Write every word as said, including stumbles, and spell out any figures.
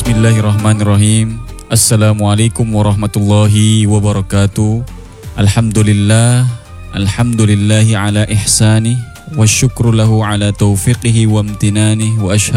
Bismillahirrahmanirrahim. Assalamualaikum warahmatullahi wabarakatuh. Alhamdulillah, alhamdulillahi ala ihsani, wa syukru lahu ala taufiqihi wa amtinani, wa ashhadu